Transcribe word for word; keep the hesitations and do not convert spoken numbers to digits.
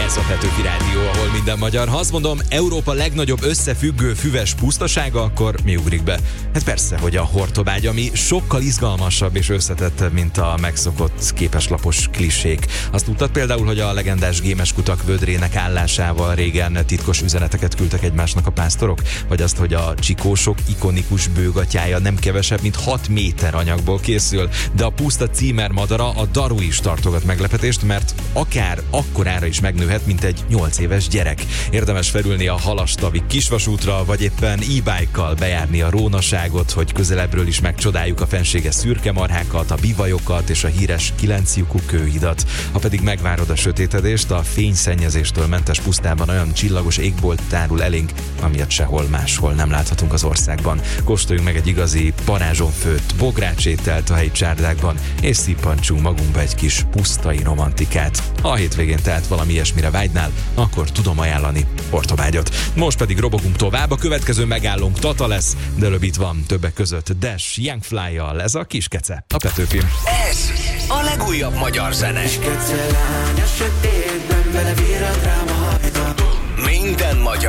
Ez a Petőfi Rádió, ahol minden magyar. Ha azt mondom, Európa legnagyobb összefüggő füves pusztasága, akkor mi ugrik be? Hát persze, hogy a Hortobágy, ami sokkal izgalmasabb és összetettebb, mint a megszokott képeslapos klisék. Azt tudtad például, hogy a legendás gémeskutak vödrének állásával régen titkos üzeneteket küldtek egymásnak a pásztorok? Vagy azt, hogy a csikósok ikonikus bőgatyája nem kevesebb, mint hat méter anyagból készül, de a puszta címermadara, a daru is tartogat meglepetést, mert akár akkorára is megnőhet, mint egy nyolc éves gyerek. Érdemes felülni a Halastavi kisvasútra, vagy éppen e-bike-kal bejárni a Rónaságot, hogy közelebbről is megcsodáljuk a fenséges szürke marhákat, a bivajokat és a híres kilenc lyukú kőhidat. Ha pedig megvárod a sötétedést, a fényszennyezéstől mentes pusztában olyan csillagos égbolt tárul elénk, amilyet sehol máshol nem láthatunk az országban. Kóstoljunk meg egy igazi parázson főtt bográcsételt a helyi csárdákban, és szippantsunk magunkba egy kis pusztai romantikát. Ha a hétvégén tehát valami ilyesmire vágynál, akkor tudom ajánlani Hortobágyot. Most pedig robogunk tovább, a következő megállónk Tata lesz, de előbb itt van többek között Dash Young Fly-jal, ez a Kiskece, a Petőfi. Ez a legújabb magyar zene. Kiskece lány a sötétben, belevirrad rám a hajta. Minden magyar.